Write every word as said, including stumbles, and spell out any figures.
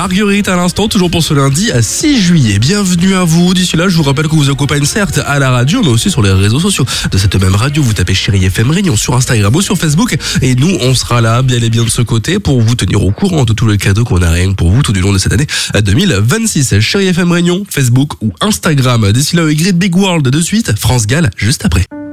Marguerite à l'instant, toujours pour ce lundi à six juillet. Bienvenue à vous. D'ici là, je vous rappelle que vous accompagne certes à la radio, mais aussi sur les réseaux sociaux de cette même radio. Vous tapez Chérie F M Réunion sur Instagram ou sur Facebook. Et nous, on sera là, bien et bien de ce côté, pour vous tenir au courant de tous les cadeaux qu'on a rien que pour vous tout du long de cette année deux mille vingt-six. Chérie F M Réunion, Facebook ou Instagram. D'ici là, Grid Big World de suite. France Gall, juste après.